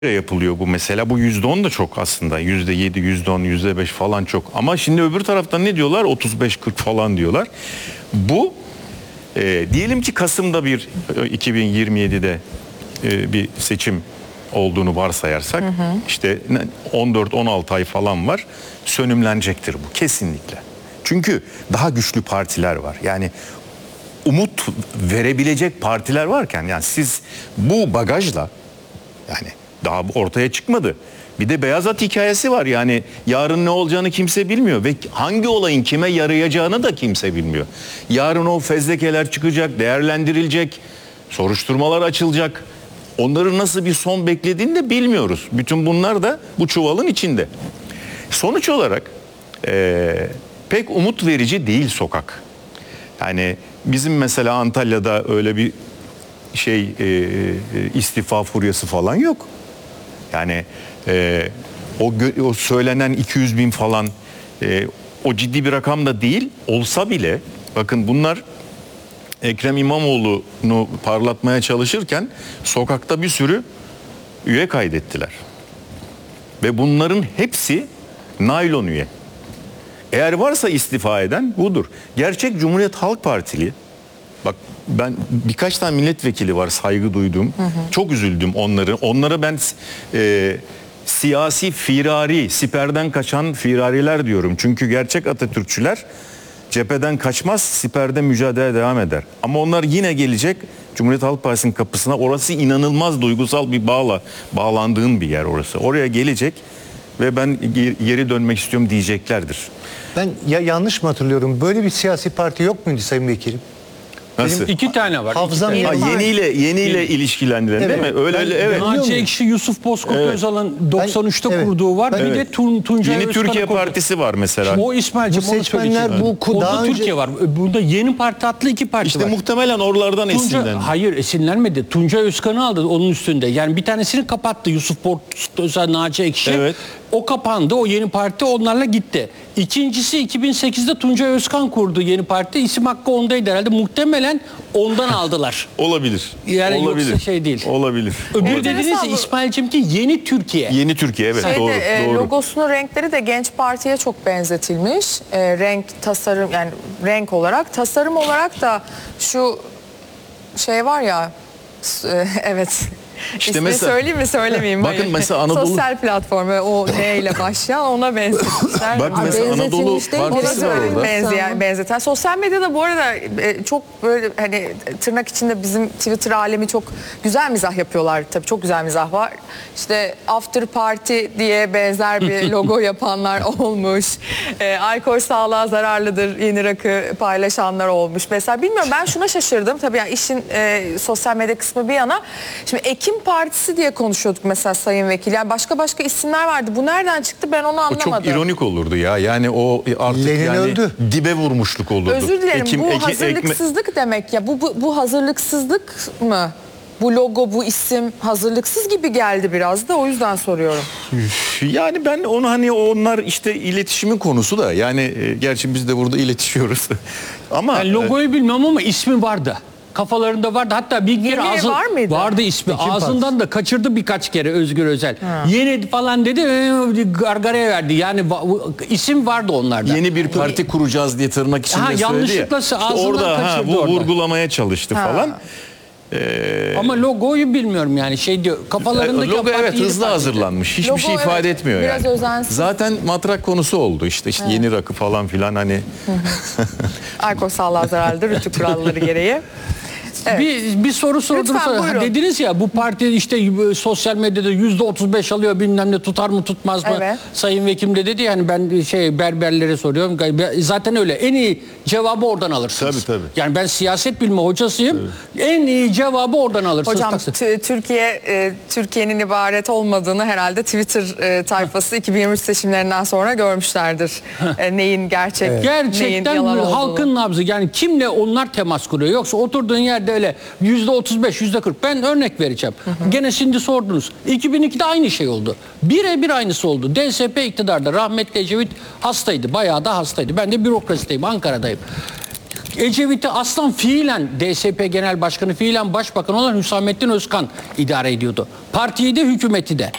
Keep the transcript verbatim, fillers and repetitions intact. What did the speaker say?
yapılıyor bu mesela. Bu yüzde on da çok aslında. Yüzde yedi, yüzde on, yüzde beş falan çok. Ama şimdi öbür taraftan ne diyorlar? otuz beş kırk falan diyorlar. Bu e, diyelim ki Kasım'da bir iki bin yirmi yedide e, bir seçim olduğunu varsayarsak, hı hı. işte on dört on altı ay falan var. Sönümlenecektir bu kesinlikle. Çünkü daha güçlü partiler var. Yani umut verebilecek partiler varken, yani siz bu bagajla, yani daha ortaya çıkmadı. Bir de beyaz at hikayesi var, yani yarın ne olacağını kimse bilmiyor ve hangi olayın kime yarayacağını da kimse bilmiyor. Yarın o fezlekeler çıkacak, değerlendirilecek, soruşturmalar açılacak. Onların nasıl bir son beklediğini de bilmiyoruz. Bütün bunlar da bu çuvalın içinde. Sonuç olarak e, pek umut verici değil sokak. Yani bizim mesela Antalya'da öyle bir şey e, istifa furyası falan yok. Yani e, o, o söylenen iki yüz bin falan e, o ciddi bir rakam da değil. Olsa bile bakın, bunlar Ekrem İmamoğlu'nu parlatmaya çalışırken sokakta bir sürü üye kaydettiler. Ve bunların hepsi naylon üye. Eğer varsa istifa eden budur. Gerçek Cumhuriyet Halk Partili, bak ben birkaç tane milletvekili var saygı duyduğum. Hı hı. Çok üzüldüm onları. Onlara ben e, siyasi firari, siperden kaçan firariler diyorum. Çünkü gerçek Atatürkçüler cepheden kaçmaz, siperde mücadeleye devam eder. Ama onlar yine gelecek Cumhuriyet Halk Partisi'nin kapısına. Orası inanılmaz duygusal bir bağla bağlandığın bir yer orası. Oraya gelecek ve ben geri dönmek istiyorum diyeceklerdir. Ben ya yanlış mı hatırlıyorum? Böyle bir siyasi parti yok muydu Sayın Vekilim? Nasıl? Benim iki tane var. Hafızam iki tane. Ha, yeniyle yeniyle Yeni. ilişkilendiren, evet. değil mi? Öyle öyle, evet. Naci Ekşi, Yusuf Bozkurt evet. Özal'ın doksan üçte ben, evet. kurduğu var. Ben, bir evet. de Tun, Tuncay Yeni Özkan'ın Türkiye kurduğu. Partisi var mesela. O İsmail'cim onu söyleyeceğim. Bu Orada önce... Türkiye var. Burada Yeni Parti adlı iki parti işte var. İşte muhtemelen oralardan Tunca, esinlendi. Hayır, esinlenmedi. Tuncay Özkan'ı aldı onun üstünde. Yani bir tanesini kapattı. Yusuf Bozkurt Özal, Naci Ekşi. Evet. O kapandı. O Yeni Parti onlarla gitti. İkincisi iki bin sekizde Tuncay Özkan kurdu Yeni Parti. İsim hakkı ondaydı herhalde. Muhtemelen ondan aldılar. Olabilir. Yani olabilir. Yoksa şey değil. Olabilir. Öbür dediğiniz İsmail'cim ki Yeni Türkiye. Yeni Türkiye, evet. Şeyde, doğru, e, doğru. Logosunun renkleri de Genç Parti'ye çok benzetilmiş. E, renk, tasarım, yani renk olarak. Tasarım olarak da şu şey var ya, e, evet. İşte İsmini mesela, söyleyeyim mi söylemeyeyim? Bakın Hayır. mesela Anadolu... Sosyal platformu, o N ile başlayan, ona benzetmişler. Bak mesela Anadolu Partisi var orada. Benzeyen, benzeten. Sosyal medyada bu arada çok böyle hani tırnak içinde bizim Twitter alemi çok güzel mizah yapıyorlar. Tabii çok güzel mizah var. İşte After Party diye benzer bir logo yapanlar olmuş. E, alkol sağlığa zararlıdır, yeni rakı paylaşanlar olmuş. Mesela bilmiyorum, ben şuna şaşırdım. Tabii yani işin e, sosyal medya kısmı bir yana. Şimdi Ekim Partisi diye konuşuyorduk mesela Sayın Vekil. Yani başka başka isimler vardı. Bu nereden çıktı, ben onu anlamadım. O çok ironik olurdu ya. Yani o artık Lenin yani öldü. Dibe vurmuşluk olurdu. Özür dilerim. Ekim, bu Ekim, hazırlıksızlık ekme... demek ya. Bu, bu, bu hazırlıksızlık mı? Bu logo, bu isim hazırlıksız gibi geldi biraz da, o yüzden soruyorum. Yani ben onu, hani onlar işte iletişimin konusu da, yani e, gerçi biz de burada iletişiyoruz. Ama yani logoyu e... bilmiyorum ama ismi vardı. Kafalarında vardı. Hatta bir kere ağzı, var mıydı? Vardı ismi. Ekim Ağzından Partisi. da kaçırdı birkaç kere Özgür Özel. Ha. Yeni falan dedi, gargaraya verdi. Yani isim vardı onlarda. Yeni bir parti kuracağız diye tırnak içinde ha, söyledi ya. İşte orada ha, bu orada. vurgulamaya çalıştı ha. falan. Ee, Ama logoyu bilmiyorum yani, şey diyor kafalarındaki logo evet hızlı hazırlanmış. Hiçbir logo, şey ifade evet, etmiyor yani. Özensiz. Zaten matrak konusu oldu işte işte evet. yeni rakı falan filan hani. Alkol sağlığa zararlıdır rütük kuralları gereği. Evet. Bir, bir soru sordum sonra. Dediniz ya bu parti işte sosyal medyada yüzde otuz beş alıyor, bilmem ne, tutar mı tutmaz mı? Evet. Sayın Vekilim de dedi yani, ben şey berberlere soruyorum. Zaten öyle. En iyi cevabı oradan alırsınız. Tabii tabii. Yani ben siyaset bilimi hocasıyım. Tabii. En iyi cevabı oradan alırsınız. Hocam Türkiye e, Türkiye'nin ibaret olmadığını herhalde Twitter e, tayfası iki bin yirmi üç seçimlerinden sonra görmüşlerdir. e, neyin gerçek, evet. Gerçekten neyin yalan olduğunu. Halkın nabzı. Yani kimle onlar temas kuruyor? Yoksa oturduğun yerde öyle yüzde otuz beş, yüzde kırk. Ben örnek vereceğim. Hı hı. Gene şimdi sordunuz. iki bin ikide aynı şey oldu. Birebir aynısı oldu. D S P iktidarda, rahmetli Ecevit hastaydı. Bayağı da hastaydı. Ben de bürokrasideyim, Ankara'dayım. Ecevit'i aslan fiilen D S P Genel Başkanı, fiilen Başbakan olan Hüsamettin Özkan idare ediyordu. Partiyi de hükümeti de.